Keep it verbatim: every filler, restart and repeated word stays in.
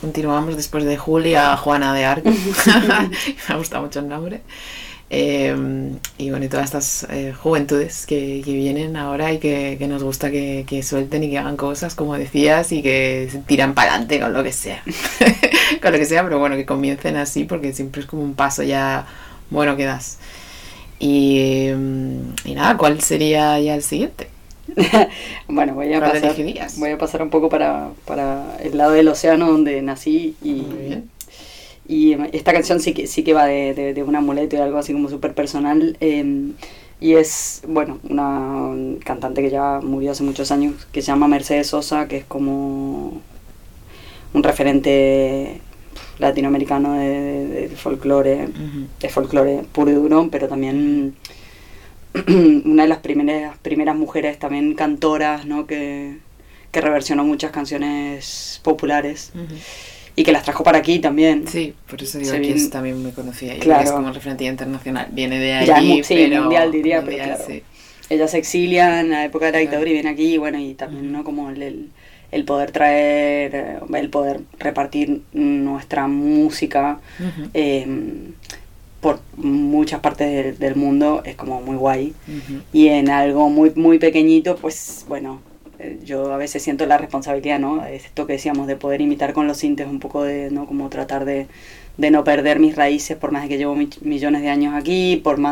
continuamos después de Julia, Juana de Arco. Me ha gustado mucho el nombre. Eh, y bueno, y todas estas eh, juventudes que, que vienen ahora y que, que nos gusta que, que suelten y que hagan cosas, como decías, y que se tiran para adelante con lo que sea. Con lo que sea, pero bueno, que comiencen así, porque siempre es como un paso ya bueno que das. Y, y nada, ¿cuál sería ya el siguiente? Bueno, voy a pasar voy a pasar un poco para, para el lado del océano donde nací y, Muy bien. Y esta canción sí que sí que va de, de, de un amuleto y algo así como súper personal, eh, y es, bueno, una cantante que ya murió hace muchos años, que se llama Mercedes Sosa, que es como un referente latinoamericano de, de, de folclore, uh-huh. de folclore puro y duro, pero también una de las primeras primeras mujeres también cantoras, ¿no? que, que reversionó muchas canciones populares. Uh-huh. Y que las trajo para aquí también. Sí, por eso digo Se que viene, es también muy conocida. Y claro. es como referente internacional. Viene de allí, ya, sí, pero... mundial diría, mundial, pero claro. Sí. Ella se exilia en la época de la dictadura y viene aquí, y bueno, y también, ¿no? Como el, el, el poder traer, el poder repartir nuestra música uh-huh. eh, por muchas partes del, del mundo es como muy guay. Uh-huh. Y en algo muy, muy pequeñito, pues, bueno... yo a veces siento la responsabilidad, ¿no? Esto que decíamos de poder imitar con los sintes, un poco de, ¿no? Como tratar de, de no perder mis raíces por más de que llevo mi, millones de años aquí, por más